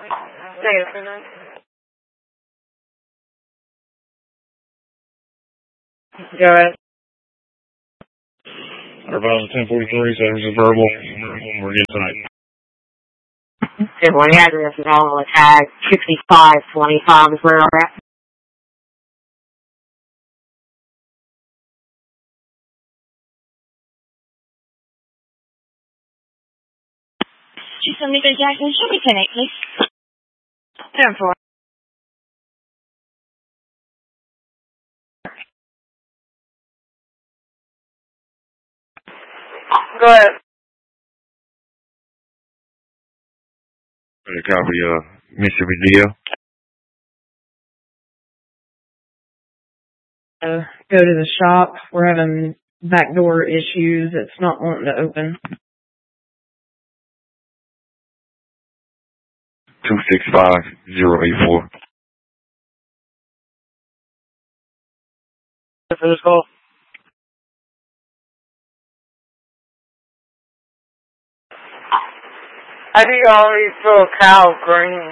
Negative. Go ahead. About 1043, service is verbal. We're getting tonight. Okay, well, the address is on the tag. 6525 is where we're at. Mr. Jackson, should we connect, please? 10-4. Go ahead. Copy, Mississippi DL. Go to the shop. We're having backdoor issues. It's not wanting to open. 265084. For this call. I think I already saw Kyle Green.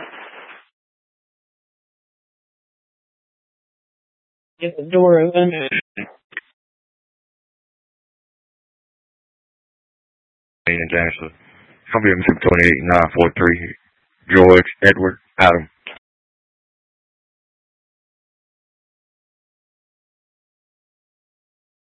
Get the door open. And Ashley. Copy Mississippi 28943. George Edward Adam.